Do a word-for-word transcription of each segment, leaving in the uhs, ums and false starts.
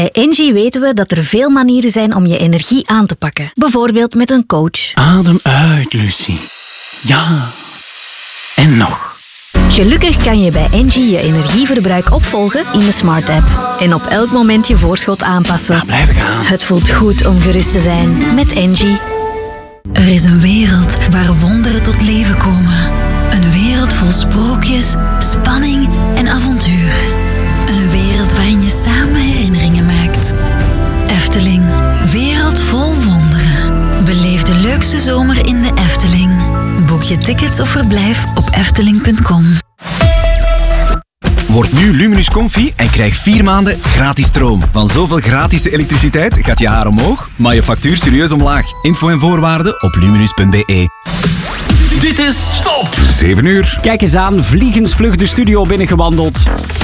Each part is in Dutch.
Bij Engie weten we dat er veel manieren zijn om je energie aan te pakken. Bijvoorbeeld met een coach. Adem uit, Lucie. Ja. En nog. Gelukkig kan je bij Engie je energieverbruik opvolgen in de Smart app. En op elk moment je voorschot aanpassen. Ja, blijf gaan. Het voelt goed om gerust te zijn met Engie. Er is een wereld waar wonderen tot leven komen. Een wereld vol sprookjes, spanning en avontuur. Een wereld waarin je samen herinneringen maakt. Efteling, wereld vol wonderen. Beleef de leukste zomer in de Efteling. Boek je tickets of verblijf op efteling punt com. Word nu Luminus Comfy en krijg vier maanden gratis stroom. Van zoveel gratis elektriciteit gaat je haar omhoog, maar je factuur serieus omlaag. Info en voorwaarden op luminus punt b e. Dit is Top! zeven uur. Kijk eens aan, vliegensvlug de studio binnengewandeld.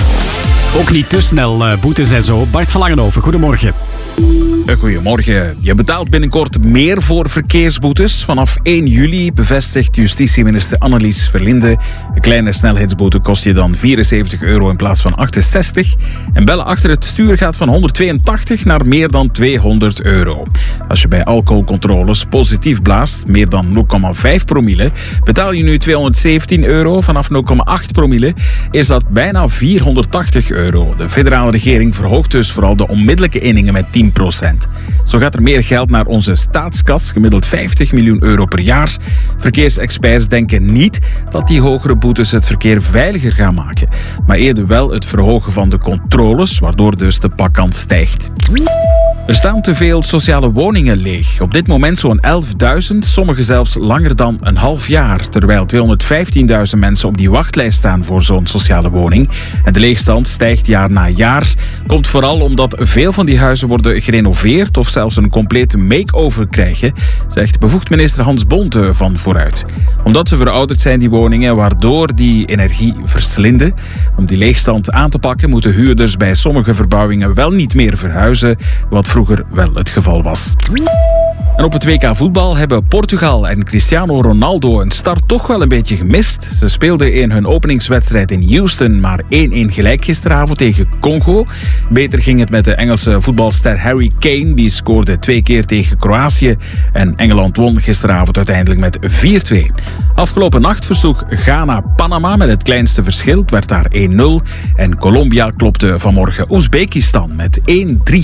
Ook niet te snel, uh, boetes en zo. Bart van Langenhoven, goedemorgen. Goedemorgen. Je betaalt binnenkort meer voor verkeersboetes. Vanaf één juli bevestigt justitieminister Annelies Verlinde. Een kleine snelheidsboete kost je dan vierenzeventig euro in plaats van achtenzestig. En bellen achter het stuur gaat van honderdtweeëntachtig naar meer dan tweehonderd euro. Als je bij alcoholcontroles positief blaast, meer dan nul komma vijf promille, betaal je nu tweehonderdzeventien euro. Vanaf nul komma acht promille is dat bijna vierhonderdtachtig euro. De federale regering verhoogt dus vooral de onmiddellijke inningen met tien procent. Zo gaat er meer geld naar onze staatskas, gemiddeld vijftig miljoen euro per jaar. Verkeersexperts denken niet dat die hogere boetes het verkeer veiliger gaan maken, maar eerder wel het verhogen van de controles, waardoor dus de pakkans stijgt. Er staan te veel sociale woningen leeg. Op dit moment zo'n elfduizend, sommige zelfs langer dan een half jaar. Terwijl tweehonderdvijftienduizend mensen op die wachtlijst staan voor zo'n sociale woning. En de leegstand stijgt jaar na jaar. Komt vooral omdat veel van die huizen worden gerenoveerd of zelfs een complete make-over krijgen, zegt bevoegd minister Hans Bonte van Vooruit. Omdat ze verouderd zijn, die woningen, waardoor die energie verslinden. Om die leegstand aan te pakken moeten huurders bij sommige verbouwingen wel niet meer verhuizen, wat vroeger wel het geval was. En op het W K voetbal hebben Portugal en Cristiano Ronaldo een start toch wel een beetje gemist. Ze speelden in hun openingswedstrijd in Houston maar één-één gelijk gisteravond tegen Congo. Beter ging het met de Engelse voetbalster Harry Kane. Die scoorde twee keer tegen Kroatië. En Engeland won gisteravond uiteindelijk met vier twee. Afgelopen nacht versloeg Ghana Panama met het kleinste verschil. Het werd daar één nul. En Colombia klopte vanmorgen Oezbekistan met één drie.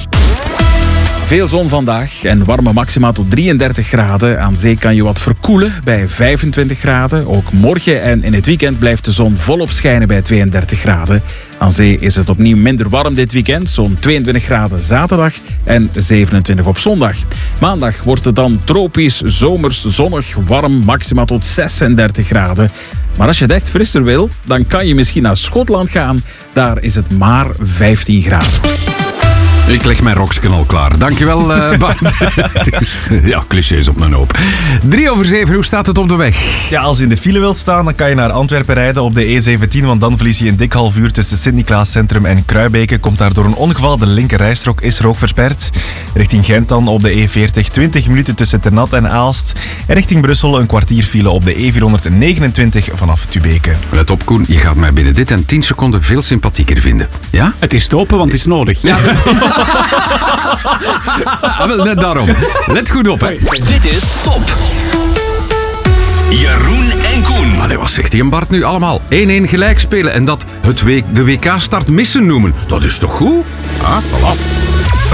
Veel zon vandaag en warme maxima tot drieëndertig graden. Aan zee kan je wat verkoelen bij vijfentwintig graden. Ook morgen en in het weekend blijft de zon volop schijnen bij tweeëndertig graden. Aan zee is het opnieuw minder warm dit weekend. Zo'n tweeëntwintig graden zaterdag en zevenentwintig op zondag. Maandag wordt het dan tropisch, zomers, zonnig, warm. Maxima tot zesendertig graden. Maar als je het echt frisser wil, dan kan je misschien naar Schotland gaan. Daar is het maar vijftien graden. Ik leg mijn roksken al klaar. Dankjewel, uh, Bart. Dus, ja, clichés op mijn hoop. Drie over zeven, hoe staat het op de weg? Ja, als je in de file wilt staan, dan kan je naar Antwerpen rijden op de E zeventien, want dan verlies je een dik half uur tussen Sint-Niklaas Centrum en Kruibeke. Komt daar door een ongeval, de linker rijstrook is er ook versperd. Richting Gent dan op de E veertig, twintig minuten tussen Ternat en Aalst. En richting Brussel een kwartier file op de E vierhonderdnegenentwintig vanaf Tubeke. Let op, Koen, je gaat mij binnen dit en tien seconden veel sympathieker vinden. Ja? Het is stoppen, want het is nodig. Ja. Ah, wel, net daarom. Let goed op, hè. Dit is Top. Jeroen en Koen. Allee, wat zegt die en Bart nu allemaal? één-één gelijk spelen en dat het week, de W K-start missen noemen. Dat is toch goed? Ah, voilà.